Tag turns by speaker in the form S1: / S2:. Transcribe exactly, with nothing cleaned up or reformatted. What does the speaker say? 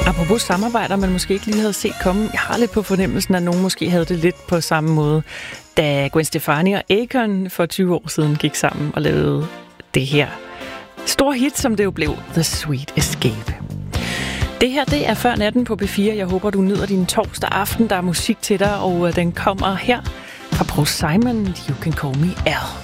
S1: Apropos samarbejder, man måske ikke lige havde set komme. Jeg har lidt på fornemmelsen, at nogen måske havde det lidt på samme måde, da Gwen Stefani og Akon for tyve år siden gik sammen og lavede det her store hit, som det jo blev, The Sweet Escape. Det her, det er Før Natten på B fire. Jeg håber, du nyder din torsdag aften. Der er musik til dig, og den kommer her fra Paul Simon, You Can Call Me Al.